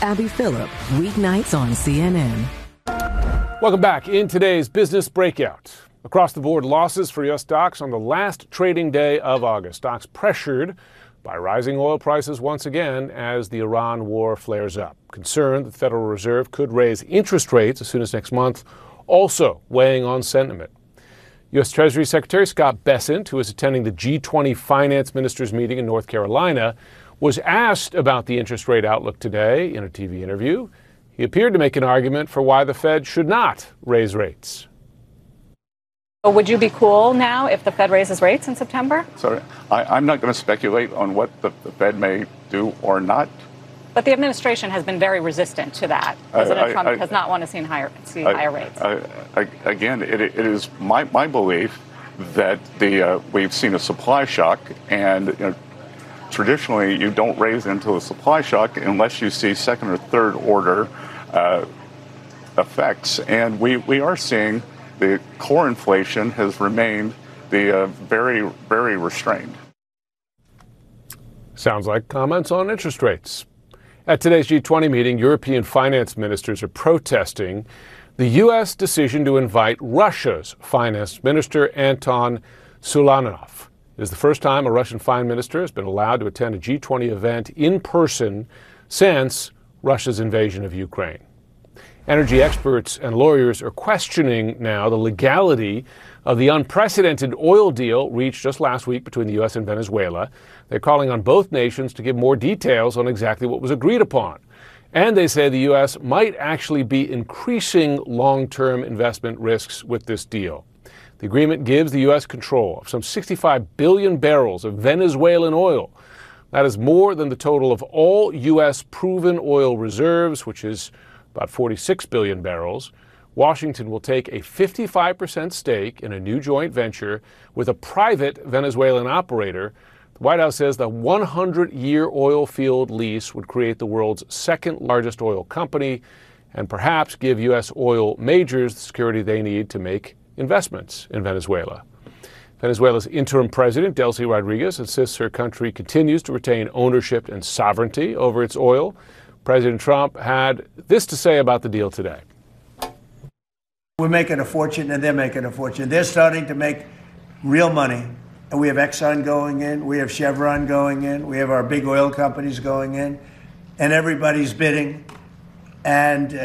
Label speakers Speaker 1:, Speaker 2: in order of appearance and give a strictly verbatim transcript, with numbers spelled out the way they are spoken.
Speaker 1: Abby Phillip, weeknights on C N N.
Speaker 2: Welcome back. In today's Business Breakout, across the board losses for U S stocks on the last trading day of August. Stocks pressured by rising oil prices once again as the Iran war flares up. Concern that the Federal Reserve could raise interest rates as soon as next month, also weighing on sentiment. U S Treasury Secretary Scott Bessent, who is attending the G twenty finance ministers meeting in North Carolina, was asked about the interest rate outlook today in a T V interview. He appeared to make an argument for why the Fed should not raise rates.
Speaker 3: Would you be cool now if the Fed raises rates in September?
Speaker 4: Sorry, I, I'm not going to speculate on what the, the Fed may do or not.
Speaker 3: But the administration has been very resistant to that. President
Speaker 4: I, I,
Speaker 3: Trump
Speaker 4: I,
Speaker 3: does not want to see higher, see
Speaker 4: I,
Speaker 3: higher rates.
Speaker 4: I, I, again, it, it is my, my belief that the uh, we've seen a supply shock, and you know, traditionally you don't raise into a supply shock unless you see second or third order uh, effects, and we, we are seeing the core inflation has remained the uh, very, very restrained.
Speaker 2: Sounds like comments on interest rates. At today's G twenty meeting, European finance ministers are protesting the U S decision to invite Russia's finance minister, Anton Sulanov. It is the first time a Russian finance minister has been allowed to attend a G twenty event in person since Russia's invasion of Ukraine. Energy experts and lawyers are questioning now the legality of the unprecedented oil deal reached just last week between the U S and Venezuela. They're calling on both nations to give more details on exactly what was agreed upon. And they say the U S might actually be increasing long-term investment risks with this deal. The agreement gives the U S control of some sixty-five billion barrels of Venezuelan oil. That is more than the total of all U S proven oil reserves, which is about forty-six billion barrels. Washington will take a fifty-five percent stake in a new joint venture with a private Venezuelan operator. The White House says the one hundred year oil field lease would create the world's second largest oil company and perhaps give U S oil majors the security they need to make investments in Venezuela. Venezuela's interim president, Delcy Rodriguez, insists her country continues to retain ownership and sovereignty over its oil. President Trump had this to say about the deal today.
Speaker 5: We're making a fortune and they're making a fortune. They're starting to make real money. And we have Exxon going in, we have Chevron going in, we have our big oil companies going in, and everybody's bidding. And uh,